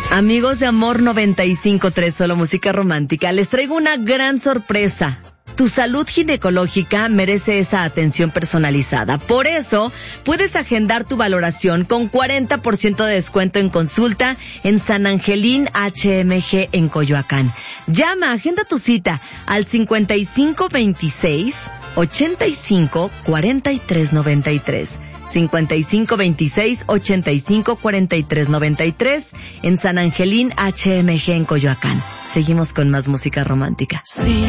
Amigos de Amor 95.3, solo música romántica, les traigo una gran sorpresa. Tu salud ginecológica merece esa atención personalizada. Por eso, puedes agendar tu valoración con 40% de descuento en consulta en San Angelín HMG en Coyoacán. Llama, agenda tu cita al 5526-854393. 5526-854393 en San Angelín HMG en Coyoacán. Seguimos con más música romántica. Sí.